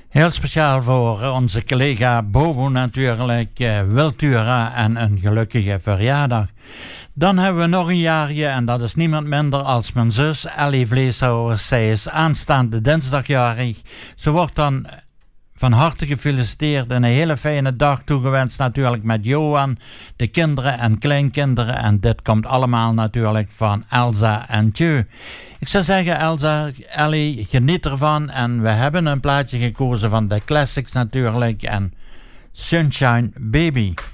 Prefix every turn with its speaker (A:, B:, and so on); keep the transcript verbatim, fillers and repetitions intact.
A: Heel speciaal voor onze collega Bobo natuurlijk, uh, Wiltura en een gelukkige verjaardag. Dan hebben we nog een jaartje en dat is niemand minder als mijn zus Ellie Vleeshouwer. Zij is aanstaande dinsdagjarig. Ze wordt dan van harte gefeliciteerd en een hele fijne dag toegewenst natuurlijk met Johan, de kinderen en kleinkinderen. En dit komt allemaal natuurlijk van Elsa en Tjeu. Ik zou zeggen, Elsa, Ellie, geniet ervan. En we hebben een plaatje gekozen van de classics natuurlijk. En Sunshine Baby.